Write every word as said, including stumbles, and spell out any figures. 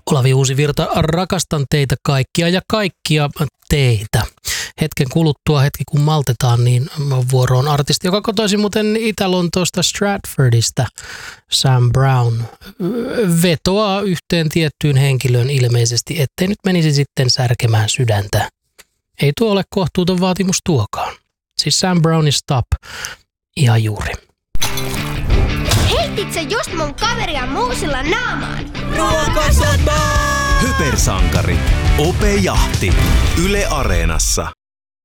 Olavi Uusivirta, rakastan teitä kaikkia ja kaikkia teitä. Hetken kuluttua, hetki kun maltetaan, niin vuoroon artisti, joka kotoisin muuten Itä-Lontoosta Stratfordista, Sam Brown, vetoaa yhteen tiettyyn henkilöön ilmeisesti, ettei nyt menisi sitten särkemään sydäntä. Ei tuo ole kohtuuton vaatimus tuokaan. Siis Sam Brownin Stop, ihan juuri. Heitit sä just mun kaveria muusilla naamaan? Ruokasatmaa! Hypersankari, Ope Jahti, Yle Areenassa.